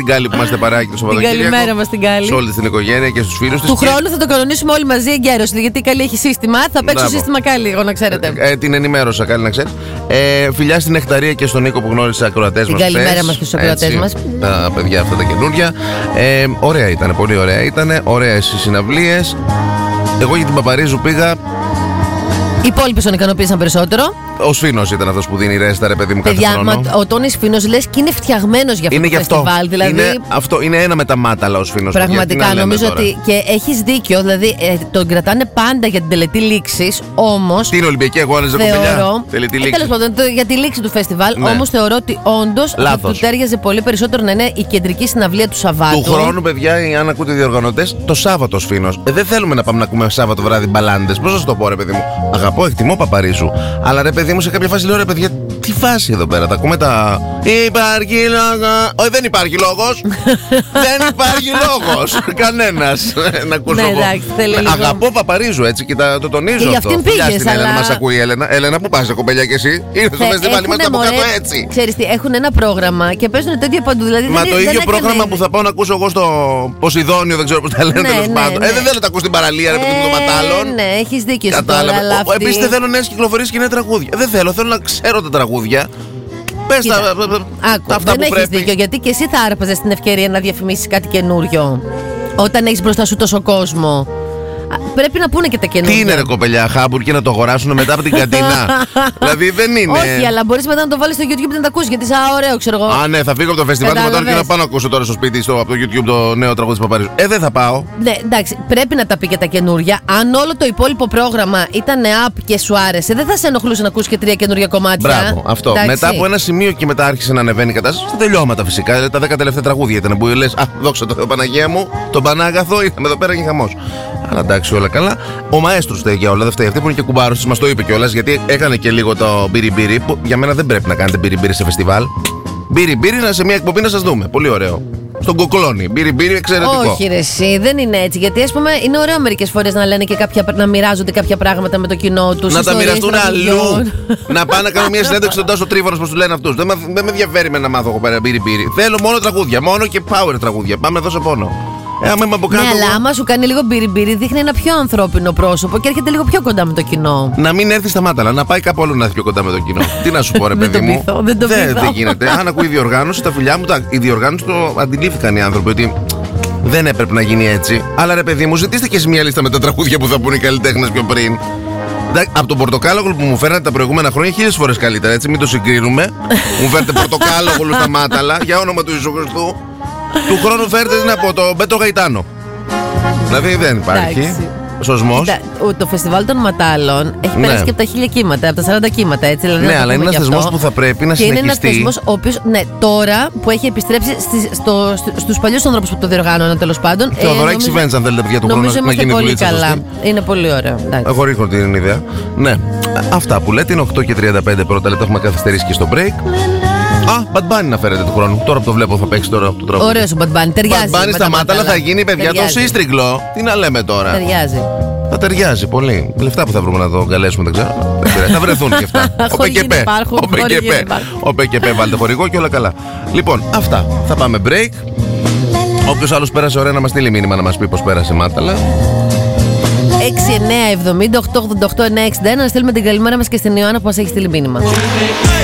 την Κάλλη που είμαστε παράκι το Σαββατοκύριακο. Καλημέρα μας την Κάλλη. Σε όλη την οικογένεια και στους φίλους της. Του χρόνου θα το κανονίσουμε όλοι μαζί εγκαίρως. Γιατί η Κάλλη έχει σύστημα. Θα παίξω σύστημα Κάλλη, εγώ να ξέρετε. Την ενημέρωσα, Κάλλη, να ξέρεις. Φιλιά στην Νεκταρία και στον Νίκο που γνώρισε ακροατές μας. Καλημέρα μας και στους ακροατές μας. Τα παιδιά αυτά τα καινούργια. Ωραία ήταν, πολύ ωραία ήταν. Ωραίες οι συναυλίες. Εγώ για την Παπαρίζου πήγα. Οι υπόλοιποι τον ικανοποίησαν περισσότερο. Ο Σφήνος ήταν αυτός που δίνει ρέστα, ρε παιδί μου, κάθε χρόνο. Ο Τόνις Σφήνος λες και είναι φτιαγμένος για αυτό το φεστιβάλ. Δηλαδή, είναι ένα με τα μάταλα ο Σφήνος. Πραγματικά νομίζω ότι. Και έχεις δίκιο, δηλαδή τον κρατάνε πάντα για την τελετή λήξης. Όμως. Τι είναι Ολυμπιακή Αγώνες, θεωρώ. Τέλος πάντων, για τη λήξη του φεστιβάλ. Ναι. Όμως θεωρώ ότι όντως του τέριαζε πολύ περισσότερο να είναι η κεντρική συναυλία του Σαββάτου. Του χρόνου, παιδιά, αν ακούτε οι διοργανωτές, το Σάββατο Σφήνος. Δεν θέλουμε να πάμε να ακούμε Σάββατο βράδυ μπαλάντες. Πώς να το πω, ρε παιδί μου. Αγαπώ, εκτιμώ Παπαρίζου. Αλλά ρε παιδί μου, σε κάποια φάση λέω, ρε παιδιά, τι φάση εδώ πέρα. Τα ακούμε τα. Υπάρχει λόγος. Όχι, δεν υπάρχει λόγος. Δεν υπάρχει λόγος. Κανένας. Να ακούσω εγώ. Αγαπώ Παπαρίζου, έτσι, και το τονίζω αυτό. Για αυτήν πήγες, στην Έλενα μας ακούει η Έλενα. Έλενα, πού πας, κοπελιά, κι εσύ? Ήρθες στο φεστιβάλ, είμαστε από κάτω έτσι. Ξέρεις τι, έχουν ένα πρόγραμμα και παίζουν το ίδιο παντού. Δηλαδή, μα το ίδιο πρόγραμμα που θα πάω να ακούσω εγώ στο Ποσειδόνιο, δεν ξέρω πώς τα λένε, τέλος πάντων. Δεν θέλω να τα ακούς στην παραλία, ρε παιδί μου, των Ματάλων. Ναι, έχεις δίκιο. Επίσης δεν θέλω νέες κυκλοφορίες και νέα τραγούδια. Δεν θέλω να ξέρω τα τραγούδια. Πες τα αυτά δεν που έχεις πρέπει. δίκιο, γιατί και εσύ θα άρπαζες την ευκαιρία να διαφημίσεις κάτι καινούριο όταν έχεις μπροστά σου τόσο κόσμο. Πρέπει να πούνε και τα καινούργια. Τι είναι, ρε κοπελιά, χάμπουργκ να το αγοράσουν μετά από την καντίνα? Δηλαδή δεν είναι. Όχι, αλλά μπορείς μετά να το βάλεις στο YouTube και να τα ακούσεις, γιατί σαν ωραίο, ξέρω εγώ. Α, ναι, θα φύγω από το φεστιβάλ του Ματάλου και να πάω να ακούσω τώρα στο σπίτι από το YouTube το νέο τραγούδι της Παπαρίζου. Δεν θα πάω. Ναι, εντάξει, πρέπει να τα πει και τα καινούργια. Αν όλο το υπόλοιπο πρόγραμμα ήταν up και σου άρεσε, δεν θα σε ενοχλούσε να ακούσεις και 3 καινούργια κομμάτια. Μπράβο, αυτό. Εντάξει. Μετά από ένα σημείο και μετά άρχισε να ανεβαίνει η κατάσταση. Στα τελειώματα φυσικά. Δηλαδή, τα 10 τελευταία τραγούδια ήταν που λες, α, δόξα τω Θεώ, Παναγία μου, τον Πανάγαθο, ήρθαμε εδώ πέρα και χαμός. Αλλά εντάξει, όλα καλά. Ο μαέστρος φταίει για όλα, δεν φταίει. Αυτή που είναι και κουμπάρος της μας το είπε κιόλας, γιατί έκανε και λίγο το μπιριμπίρι, που για μένα δεν πρέπει να κάνετε μπιριμπίρι σε φεστιβάλ. Μπιριμπίρι σε μια εκπομπή να σας δούμε. Πολύ ωραίο. Στον κοκλώνει. Μπιριμπίρι εξαιρετικό. Όχι, ρε, εσύ, δεν είναι έτσι. Γιατί ας πούμε είναι ωραίο μερικές φορές να λένε και να μοιράζονται κάποια πράγματα με το κοινό τους. Να τα μοιραστούν αλλού. Να πάνε να κάνουν μια συνέντευξη στον Τάσο Τρίβωνος, πώς του λένε αυτούς. Δεν με ενδιαφέρει με να μάθω εγώ πέρα μπιριμπίρι. Θέλω μόνο τραγούδια, μόνο και power τραγούδια. Πάμε εδώ σε πόνο. Ναι, αλλά άμα σου κάνει λίγο μπιριμπίρι, δείχνει ένα πιο ανθρώπινο πρόσωπο και έρχεται λίγο πιο κοντά με το κοινό. Να μην έρθει στα μάταλα, να πάει κάπου αλλού να έρθει πιο κοντά με το κοινό. Τι να σου πω, ρε παιδί μου. Δεν γίνεται. Αν ακούει η διοργάνωση, τα φιλιά μου, η διοργάνωση το αντιλήφθηκαν οι άνθρωποι ότι δεν έπρεπε να γίνει έτσι. Αλλά ρε παιδί μου, ζητήστε και σε μια λίστα με τα τραγούδια που θα πούνε οι καλλιτέχνες πιο πριν. Από τον πορτοκάλογλου που μου φέρνατε τα προηγούμενα χρόνια 1000 φορές καλύτερα, έτσι, μην το συγκρίνουμε. Μου φέρετε πορτοκάλογλου στα μάταλα, για όνομα του Ιησού Χριστού. Του χρόνου φέρτε από το Μπέτρο Γαϊτάνο. Δηλαδή δεν υπάρχει σωσμός. Το φεστιβάλ των Ματάλων έχει περάσει και από τα 1000 κύματα, από τα 40 κύματα, έτσι. Δηλαδή, ναι, αλλά είναι ένας θεσμός που θα πρέπει να συνεχιστεί. Και είναι ένας θεσμός ο οποίος, ναι, τώρα που έχει επιστρέψει στους παλιούς ανθρώπους που το διοργάνωναν, τέλος πάντων. Θεοδωράκης Events, αν θέλετε, για τον χρόνο να γίνει πολύ καλά. Είναι πολύ ωραίο. Εγώ ρίχνω την ιδέα. Ναι, αυτά που λέτε είναι 8:35 πρώτα λεπτά, έχουμε καθυστερήσει και στο break. Bad Bunny να φέρετε του χρόνου. Τώρα που το βλέπω θα παίξει τώρα από το τραγούδι. Ωραίος ο Bad Bunny, ταιριάζει. Bad Bunny στα μάταλα θα γίνει, παιδιά, το σύστριγγλο. Τι να λέμε τώρα. Ταιριάζει. Θα ταιριάζει πολύ. Λεφτά που θα βρούμε να το καλέσουμε, δεν ξέρω. Θα βρεθούν και αυτά. Ο ΠΚΠ βάλτε χορηγό και όλα καλά. Λοιπόν, αυτά. Θα πάμε break. Όποιος άλλος πέρασε ωραία να μας στείλει μήνυμα να μας πει πως πέρασε μάταλα. 6, 9, 70, 8, 88, 9, 61. Να στείλουμε την καλημέρα μας και στην Ιωάννα που μας έχει στείλει μήνυμα.